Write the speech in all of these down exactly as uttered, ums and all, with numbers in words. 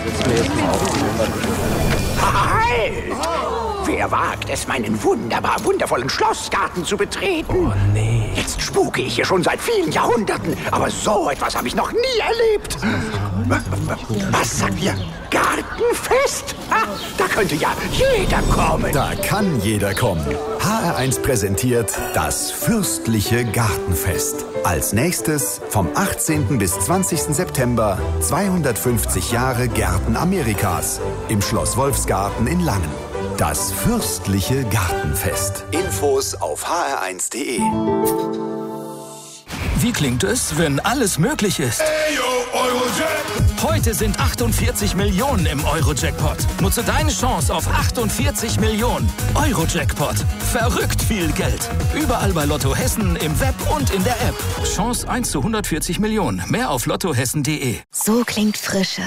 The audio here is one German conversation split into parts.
Halt! Wer wagt es, meinen wunderbar wundervollen Schlossgarten zu betreten? Oh nee. Jetzt spuke ich hier schon seit vielen Jahrhunderten, aber so etwas habe ich noch nie erlebt. Was sagt ihr? Gartenfest? Ha, da könnte ja jeder kommen. Da kann jeder kommen. H R eins präsentiert das fürstliche Gartenfest. Als nächstes vom achtzehnten bis zwanzigsten September zweihundertfünfzig Jahre Gärten Amerikas im Schloss Wolfsgarten in Langen. Das fürstliche Gartenfest. Infos auf h r eins punkt d e. Wie klingt es, wenn alles möglich ist? Ayo, Eurojackpot. Heute sind achtundvierzig Millionen im Euro-Jackpot. Nutze deine Chance auf achtundvierzig Millionen. Euro-Jackpot. Verrückt viel Geld. Überall bei Lotto Hessen, im Web und in der App. Chance eins zu hundertvierzig Millionen. Mehr auf lottohessen punkt d e. So klingt Frische.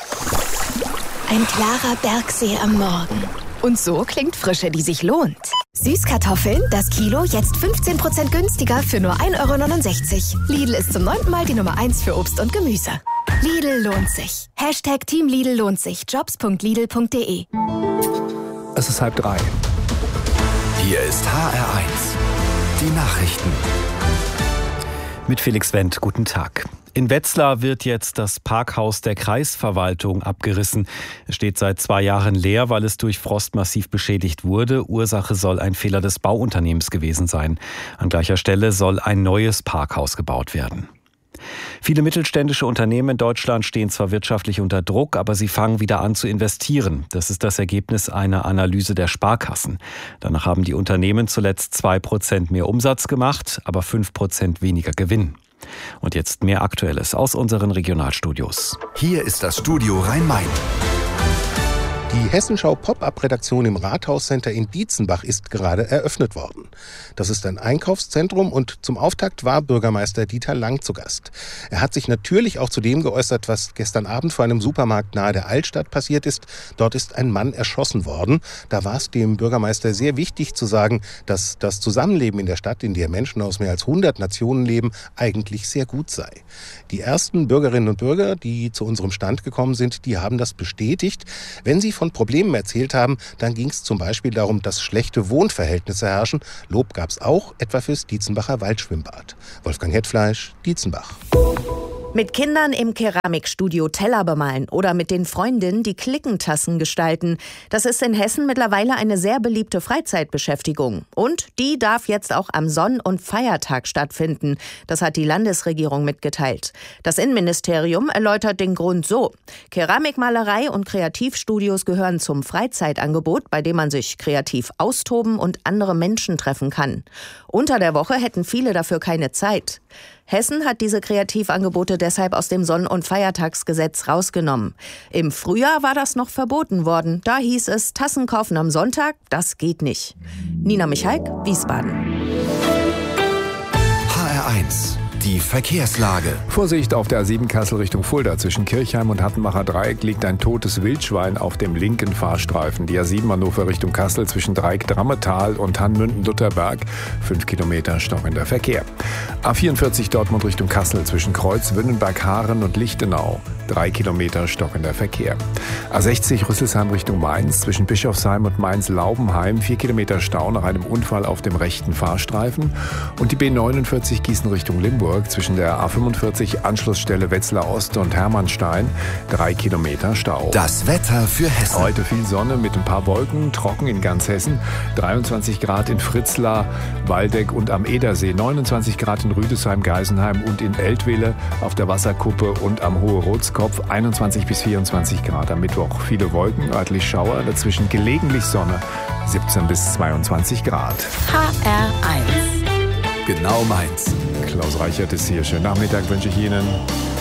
Ein klarer Bergsee am Morgen. Und so klingt Frische, die sich lohnt. Süßkartoffeln, das Kilo, jetzt fünfzehn Prozent günstiger für nur ein Euro neunundsechzig. Lidl ist zum neunten Mal die Nummer eins für Obst und Gemüse. Lidl lohnt sich. Hashtag Team Lidl lohnt sich. Jobs punkt lidl punkt d e. Es ist halb drei. Hier ist H R eins. Die Nachrichten. Mit Felix Wendt, guten Tag. In Wetzlar wird jetzt das Parkhaus der Kreisverwaltung abgerissen. Es steht seit zwei Jahren leer, weil es durch Frost massiv beschädigt wurde. Ursache soll ein Fehler des Bauunternehmens gewesen sein. An gleicher Stelle soll ein neues Parkhaus gebaut werden. Viele mittelständische Unternehmen in Deutschland stehen zwar wirtschaftlich unter Druck, aber sie fangen wieder an zu investieren. Das ist das Ergebnis einer Analyse der Sparkassen. Danach haben die Unternehmen zuletzt zwei Prozent mehr Umsatz gemacht, aber fünf Prozent weniger Gewinn. Und jetzt mehr Aktuelles aus unseren Regionalstudios. Hier ist das Studio Rhein-Main. Die Hessenschau Pop-Up-Redaktion im Rathauscenter in Dietzenbach ist gerade eröffnet worden. Das ist ein Einkaufszentrum und zum Auftakt war Bürgermeister Dieter Lang zu Gast. Er hat sich natürlich auch zu dem geäußert, was gestern Abend vor einem Supermarkt nahe der Altstadt passiert ist. Dort ist ein Mann erschossen worden. Da war es dem Bürgermeister sehr wichtig zu sagen, dass das Zusammenleben in der Stadt, in der Menschen aus mehr als hundert Nationen leben, eigentlich sehr gut sei. Die ersten Bürgerinnen und Bürger, die zu unserem Stand gekommen sind, die haben das bestätigt. Wenn sie von Problemen erzählt haben, dann ging es zum Beispiel darum, dass schlechte Wohnverhältnisse herrschen. Lob gab es auch, etwa fürs Dietzenbacher Waldschwimmbad. Wolfgang Hetfleisch, Dietzenbach. Mit Kindern im Keramikstudio Teller bemalen oder mit den Freundinnen die Klickentassen gestalten. Das ist in Hessen mittlerweile eine sehr beliebte Freizeitbeschäftigung. Und die darf jetzt auch am Sonn- und Feiertag stattfinden. Das hat die Landesregierung mitgeteilt. Das Innenministerium erläutert den Grund so. Keramikmalerei und Kreativstudios gehören zum Freizeitangebot, bei dem man sich kreativ austoben und andere Menschen treffen kann. Unter der Woche hätten viele dafür keine Zeit. Hessen hat diese Kreativangebote deshalb aus dem Sonn- und Feiertagsgesetz rausgenommen. Im Frühjahr war das noch verboten worden. Da hieß es, Tassen kaufen am Sonntag, das geht nicht. Nina Michalk, Wiesbaden. H R eins. Die Verkehrslage. Vorsicht auf der A sieben Kassel Richtung Fulda. Zwischen Kirchheim und Hattenbacher Dreieck liegt ein totes Wildschwein auf dem linken Fahrstreifen. Die A sieben Hannover Richtung Kassel zwischen Dreieck-Drammetal und Hannmünden-Lutherberg. Fünf Kilometer stockender Verkehr. A vierundvierzig Dortmund Richtung Kassel zwischen Kreuz, Wünnenberg-Haaren und Lichtenau. Drei Kilometer stockender Verkehr. A sechzig Rüsselsheim Richtung Mainz zwischen Bischofsheim und Mainz-Laubenheim. Vier Kilometer Stau nach einem Unfall auf dem rechten Fahrstreifen. Und die B neunundvierzig Gießen Richtung Limburg zwischen der A fünfundvierzig Anschlussstelle Wetzlar Ost und Hermannstein. Drei Kilometer Stau. Das Wetter für Hessen. Heute viel Sonne mit ein paar Wolken, trocken in ganz Hessen. dreiundzwanzig Grad in Fritzlar, Waldeck und am Edersee. neunundzwanzig Grad in Rüdesheim, Geisenheim und in Eltville auf der Wasserkuppe und am Hohe-Rotskopf. einundzwanzig bis vierundzwanzig Grad am Mittwoch. Viele Wolken, örtlich Schauer, dazwischen gelegentlich Sonne. siebzehn bis zweiundzwanzig Grad. H R eins. Genau meins. Klaus Reichert ist hier. Schönen Nachmittag wünsche ich Ihnen.